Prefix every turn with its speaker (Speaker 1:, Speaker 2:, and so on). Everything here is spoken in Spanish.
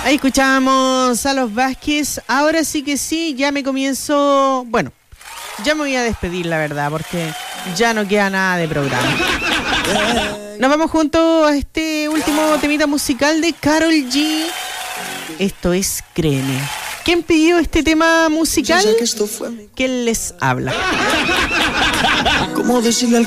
Speaker 1: Ahí escuchamos a los Vázquez. Ahora sí que sí, ya me comienzo... Bueno, ya me voy a despedir, la verdad, porque ya no queda nada de programa. Nos vamos juntos a este último temita musical de Karol G. Esto es Créeme. ¿Quién pidió este tema musical? ¿Quién les habla?
Speaker 2: ¿Cómo decirle al